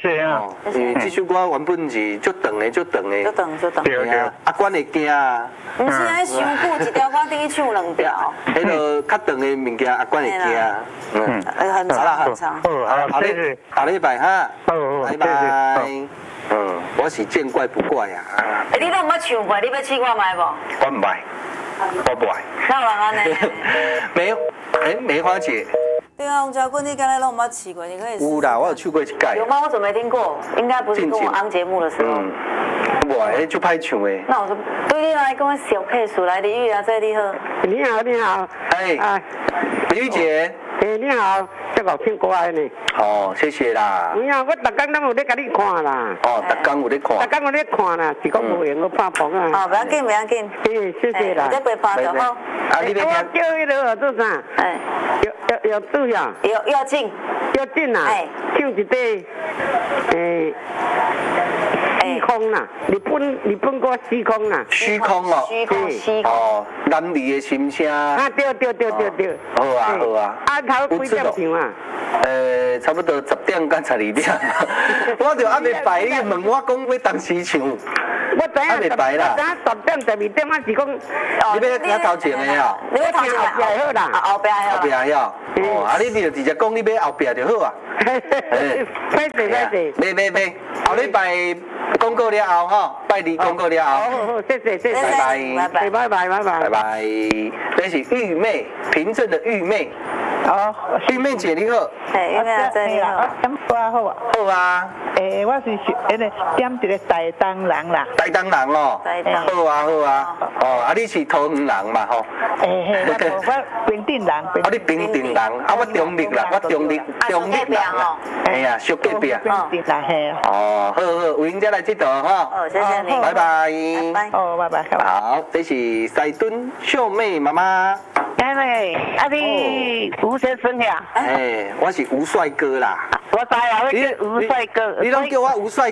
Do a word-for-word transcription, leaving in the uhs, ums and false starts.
谢啊。 因为这首歌原本是足长的，足长的。 就等就等。 对对。 阿关会惊啊。 唔是安伤久，一条歌等于唱两条。 迄个较长的物件，阿关会惊。 嗯。很长很长。 哦，好，谢谢。 下礼拜哈。 哦， 拜拜。嗯，我是见怪不怪啊。 哎，你都唔捌唱过，你要试看卖无？ 我唔爱，我不爱。 哪有人安尼？ 梅，哎，梅花姐。 对啊，洪家棍，你刚才都唔捌试过，你可以。 有啦，我有去过一届。 有吗？我怎么没听过？应该不是跟我安节目的时候。 嗯。不爱，就歹唱诶。 那我说，对你来跟我小配数来，李玉啊，在你好。 你好，你好。 哎。啊，李玉姐。 哎，你好，这个听歌的呢。 哦，谢谢啦。 有啊，我逐工都有咧甲你看啦。 哦，逐工有咧看。 逐工有咧看啦，是讲无闲我拍棚啊。 哦，不要紧，不要紧。 哎，谢谢啦。 你别拍就好。 啊，你别我叫迄个做啥？哎，要要要注呀。 要要进。 要进啊。哎。唱一块，诶。虚空啦，日本日本歌虚空啦。 虚空哦。 虚空虚空。 哦，男儿的心声。 啊，对对对对对。 好啊好啊。 啊，头几点唱啊？ 呃，差不多十点到十二点。我就还没排，你问我讲要当时唱。 我知影， 还没排啦。 我知影十点十二点我是讲。 你要听头前的哦。 你要头前后壁好啦。 后壁好。 后壁要。哦，啊，你就直接讲你要后壁就好啊。 快点快点。 没没没，后礼拜公告了后哈，拜二公告了后。 好好好，谢谢谢谢。 拜拜拜拜拜拜拜拜。这是玉妹，平镇的玉妹。 哦， 玉妹姐你好。 哎，玉妹啊，你好。 点歌好啊？ 好啊。 诶，我是迄个点一个台东人啦。 台东人哦。 台东。 好啊好啊。哦，啊你是桃园人嘛吼？ 诶嘿，我我平定人。 啊你平定人，啊我中立啦，我中立中立人啊。哎呀，小隔壁啊。 平定啦嘿。 哦，好好，有闲才来这度哈。 哦，谢谢你。 拜拜。 拜拜。 哦，拜拜。 好，这是西屯秀妹妈妈。 哎妹，啊你吴先生呀？ 哎，我是吴帅哥啦。 我知啊，我叫吴帅哥。 你拢叫我吴帅